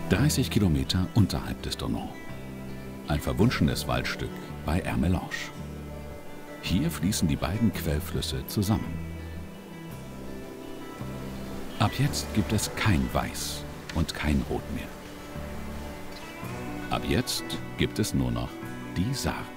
30 Kilometer unterhalb des Donon. Ein verwunschenes Waldstück bei Ermelange. Hier fließen die beiden Quellflüsse zusammen. Ab jetzt gibt es kein Weiß und kein Rot mehr. Ab jetzt gibt es nur noch die Sarre.